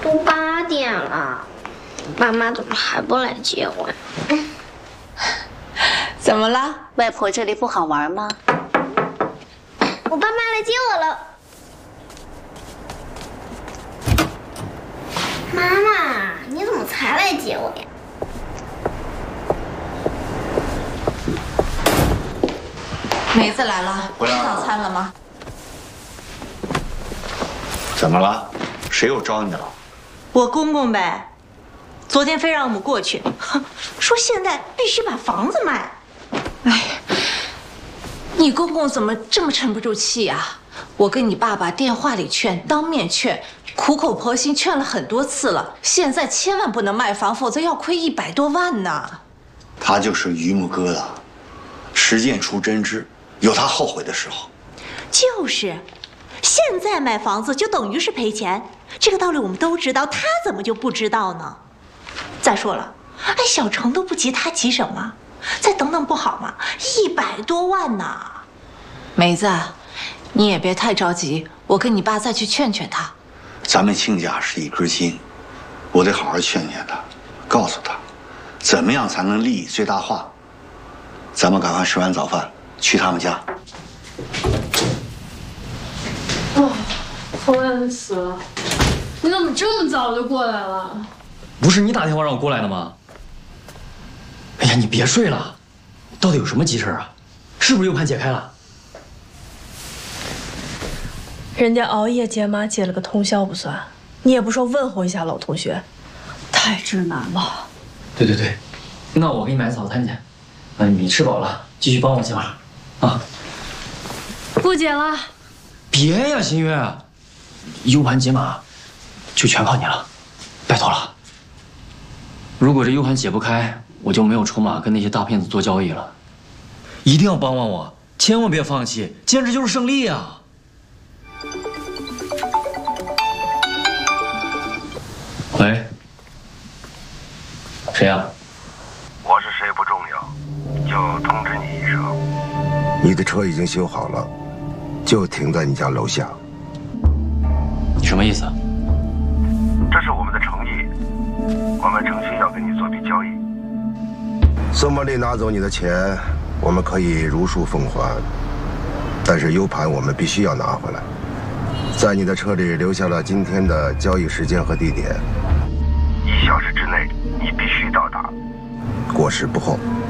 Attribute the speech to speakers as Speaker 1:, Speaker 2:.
Speaker 1: 都8点了，爸妈怎么还不来接我呀？
Speaker 2: 怎么了？
Speaker 3: 外婆这里不好玩吗？
Speaker 1: 我爸妈来接我了。妈妈，你怎么才来接我呀？
Speaker 2: 梅子来了，
Speaker 4: 回来了
Speaker 2: 吃早餐了吗？
Speaker 4: 怎么了？谁又招你了？
Speaker 2: 我公公呗，昨天非让我们过去，说现在必须把房子卖。哎，你公公怎么这么沉不住气呀？我跟你爸爸电话里劝，当面劝，苦口婆心劝了很多次了，现在千万不能卖房，否则要亏100多万呢。
Speaker 4: 他就是榆木疙瘩，实践出真知，有他后悔的时候。
Speaker 2: 就是，现在买房子就等于是赔钱，这个道理我们都知道，他怎么就不知道呢？再说了，哎，小程都不急，他急什么？再等等不好吗？100多万呢！梅子，你也别太着急，我跟你爸再去劝劝他。
Speaker 4: 咱们亲家是一根筋，我得好好劝劝他，告诉他，怎么样才能利益最大化。咱们赶快吃完早饭，去他们家。
Speaker 5: 困死了！你怎么这么早就过来了？
Speaker 6: 不是你打电话让我过来的吗？哎呀，你别睡了，到底有什么急事啊？是不是 U 盘解开了？
Speaker 5: 人家熬夜解码解了个通宵不算，你也不说问候一下老同学，太直男了。
Speaker 6: 对，那我给你买早餐去。你吃饱了继续帮我解码啊。
Speaker 5: 不解了。
Speaker 6: 别呀，新月，U 盘解码就全靠你了，拜托了。如果这 U 盘解不开，我就没有筹码跟那些大骗子做交易了。一定要帮帮我，千万别放弃，坚持就是胜利啊！喂，谁呀？
Speaker 7: 我是谁不重要，就通知你一声。
Speaker 8: 你的车已经修好了，就停在你家楼下。
Speaker 6: 你什么意思？
Speaker 7: 这是我们的诚意，我们诚心要跟你做笔交易。
Speaker 8: 宋茉莉拿走你的钱，我们可以如数奉还，但是 U 盘我们必须要拿回来。在你的车里留下了今天的交易时间和地点。
Speaker 7: 1小时之内，你必须到达。
Speaker 8: 过时不候。